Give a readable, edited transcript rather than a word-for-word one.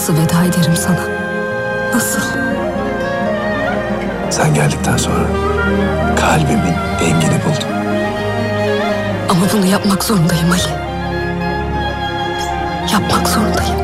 nasıl veda ederim sana? Nasıl? Sen geldikten sonra kalbimin dengini buldum. Ama bunu yapmak zorundayım Ali. Yapmak zorundayım.